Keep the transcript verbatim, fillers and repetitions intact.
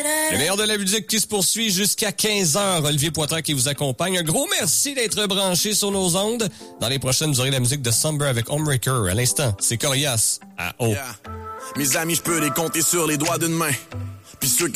Le meilleur de la musique qui se poursuit jusqu'à quinze heures. Olivier Poitras qui vous accompagne. Un gros merci d'être branché sur nos ondes. Dans les prochaines, vous aurez la musique de Summer avec Homebreaker. À l'instant, c'est Corias à O. Yeah. Mes amis, je peux les compter sur les doigts d'une main. Puis ceux